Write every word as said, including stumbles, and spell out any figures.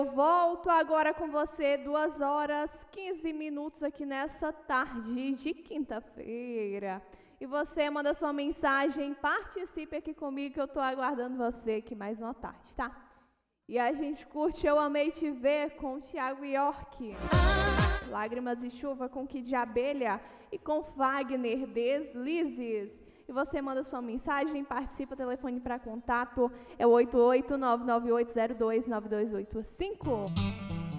Volto agora com você, duas horas, quinze minutos aqui nessa tarde de quinta-feira. E você manda sua mensagem, participe aqui comigo que eu tô aguardando você aqui mais uma tarde, tá? E a gente curte Eu Amei Te Ver com o Thiago York, Lágrimas e Chuva com Kid de Abelha e com Wagner Deslizes. E você manda sua mensagem, participa, telefone para contato é o oito oito nove nove oito zero dois nove dois oito cinco.